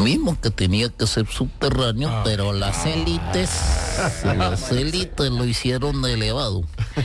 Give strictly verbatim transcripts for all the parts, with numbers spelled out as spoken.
mismo que tenía que ser subterráneo, ah, pero las élites, las élites lo hicieron elevado.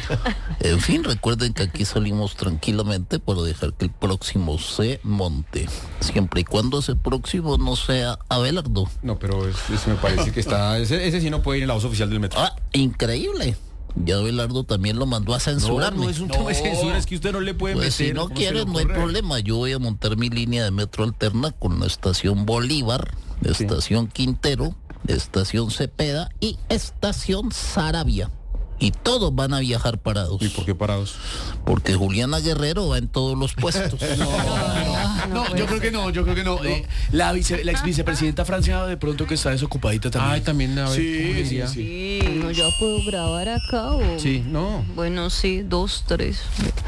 En fin, recuerden que aquí salimos tranquilamente para dejar que el próximo se monte, siempre y cuando ese próximo no sea Abelardo. No, pero es, es, me parece que está, ese, ese sí no puede ir en la voz oficial del metro. Ah, increíble. Ya Abelardo también lo mandó a censurarme. No, no es un no. tema de censura, es que usted no le puede pues meter. Si no quiere, no hay problema. Yo voy a montar mi línea de metro alterna con la estación Bolívar, sí. estación Quintero, estación Cepeda y estación Saravia. Y todos van a viajar parados. ¿Y por qué parados? Porque Juliana Guerrero va en todos los puestos. No, no, no, no yo creo que no, yo creo que no. no. Eh, la, vice, la ex vicepresidenta Francia de pronto que está desocupadita también. Ay, también, a ver, sí, sí, sí. Bueno, ¿ya puedo grabar acá o...? Sí, no. Bueno, sí, dos, tres.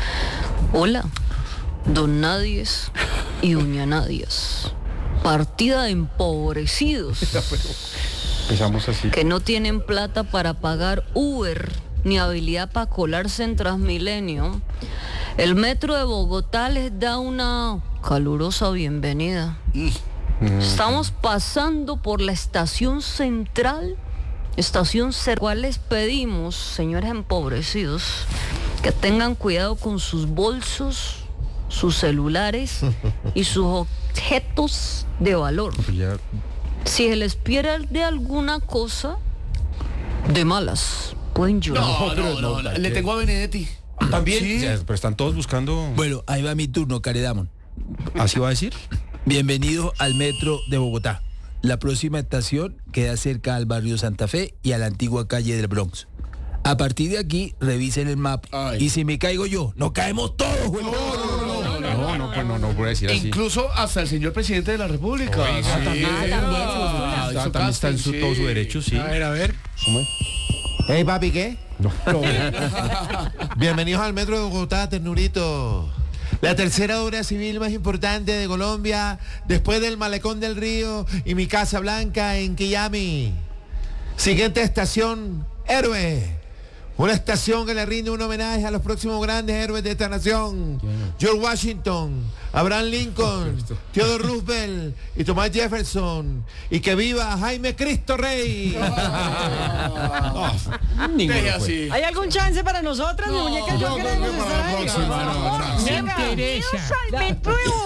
Hola, don Nadies y doña Nadies. Partida de empobrecidos. Empezamos así. Que no tienen plata para pagar Uber ni habilidad para colarse en Transmilenio. El metro de Bogotá les da una calurosa bienvenida. Mm. Estamos pasando por la estación central, estación central, cual les pedimos, señores empobrecidos, que tengan cuidado con sus bolsos, sus celulares y sus objetos de valor. Si se les pierde alguna cosa, de malas, pueden llorar. No, no, no, no, le tengo a Benedetti. ¿También? Sí. Ya, pero están todos buscando... Bueno, ahí va mi turno, Caredamon. ¿Así va a decir? Bienvenido al metro de Bogotá. La próxima estación queda cerca al barrio Santa Fe y a la antigua calle del Bronx. A partir de aquí, revisen el mapa. Ay. Y si me caigo yo, nos caemos todos, güey. No, no, no, no, no, no, no, pues no, no voy a decir así. Incluso hasta el señor presidente de la República. Oiga, sí. también, ah, también, ah, sí, también, también está en su, todo su derecho, sí. A ver, a ver. ¿Cómo es? Hey, papi, ¿qué? No. no. Bienvenidos al metro de Bogotá, ternurito. La tercera obra civil más importante de Colombia, después del Malecón del Río y mi Casa Blanca en Quillami. Siguiente estación, Héroe. Una estación que le rinde un homenaje a los próximos grandes héroes de esta nación. George Washington, Abraham Lincoln, Theodore Roosevelt y Thomas Jefferson. Y que viva Jaime Cristo Rey. No, así. ¿Hay algún chance para nosotras, no, mi muñeca? Yo no, queremos no, estar ahí. No, no, no, no, no, me interesa.